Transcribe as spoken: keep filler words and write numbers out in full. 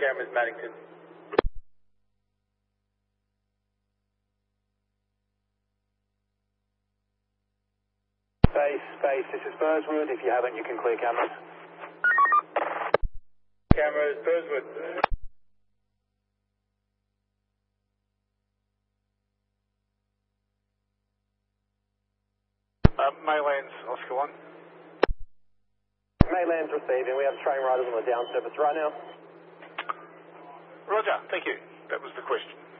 cameras, Maddington. Base, base, this is Burswood. If you haven't, you can clear cameras. Cameras, Burswood. Uh, Maylands, Oscar one. Maylands receiving. We have train riders on the down surface right now. Roger, thank you. That was the question.